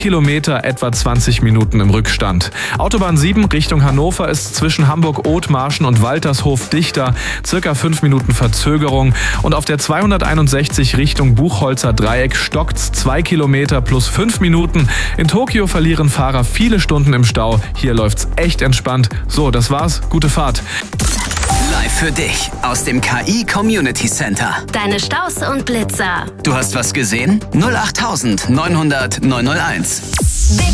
Kilometer etwa 20 Minuten im Rückstand. Autobahn 7 Richtung Hannover ist zwischen Hamburg-Othmarschen und Waltershof dichter, circa 5 Minuten Verzögerung. Und auf der 261 Richtung Buchholzer Dreieck stockt's 2 Kilometer plus 5 Minuten. In Tokio verlieren Fahrer viele Stunden im Stau. Hier läuft's echt entspannt. So, das war's. Gute Fahrt. Live für dich aus dem KI Community Center. Deine Staus und Blitzer. Du hast was gesehen? 08900 901.